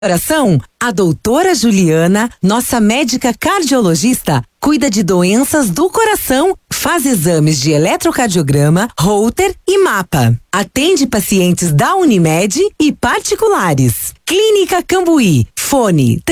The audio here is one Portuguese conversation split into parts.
Coração, a doutora Juliana, nossa médica cardiologista, cuida de doenças do coração, faz exames de eletrocardiograma, Holter e mapa. Atende pacientes da Unimed e particulares. Clínica Cambuí, fone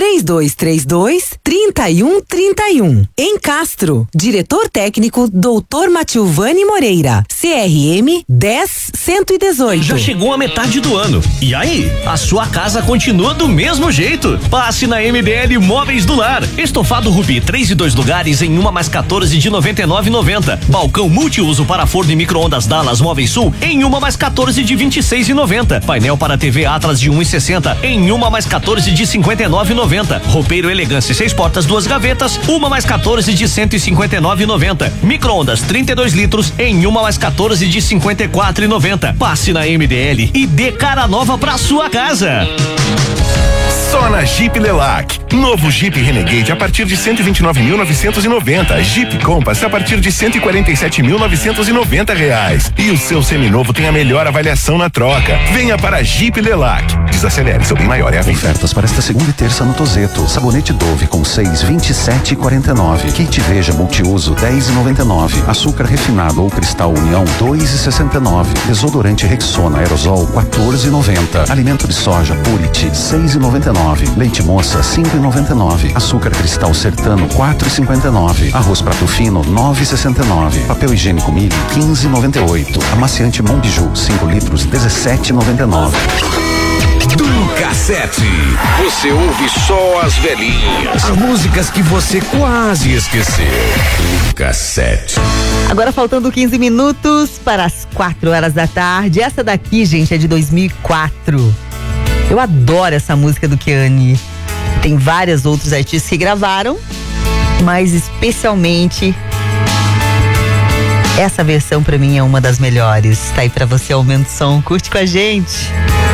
3232-3131. Em Castro, diretor técnico Dr. Matilvani Moreira, CRM 10118. Já chegou a metade do ano. E aí? A sua casa continua do mesmo jeito? Passe na MDL Móveis do Lar. Estofado Rubi, 3 e 2 lugares em uma mais 14 de 99,90. Balcão multiuso para forno e micro-ondas Dallas Móveis Sul em uma mais 14 de 26,90. Painel para TV Atlas de 1,60 em uma mais 14 de 59,90. Roupeiro Elegância 6 portas, 2 gavetas, uma mais 14 de 159,90. Micro-ondas 32 litros em uma mais 14 de 54,90. Passe na MDL e dê cara nova pra sua casa. Só na Jeep Lelac. Novo Jeep Renegade a partir de 129.990. Jeep Compass a partir de 147.990 reais. E o seu seminovo tem a melhor avaliação na troca. Venha para Jeep Lelac. Desacelere, seu bem maior é a vida. Ofertas para esta segunda e terça no Tozeto. Sabonete Dove com 6, 27,49. Kit Veja multiuso 10,99. Açúcar refinado ou Cristal União 2,69. Desodorante Rexona Aerosol 14,90. Alimento de soja Purity 6,99. Leite moça 5,99. Açúcar Cristal Sertano 4,59. Arroz prato fino 9,69. Papel higiênico Mili 15,98. Amaciante Monbiju 5 litros 17,99. Do Cassete, você ouve só as velhinhas, as músicas que você quase esqueceu. Do Cassete. Agora faltando 15 minutos para as 4 horas da tarde. Essa daqui, gente, é de 2004. Eu adoro essa música do Keane. Tem vários outros artistas que gravaram, mas especialmente essa versão pra mim é uma das melhores. Tá aí pra você, aumenta o som, curte com a gente.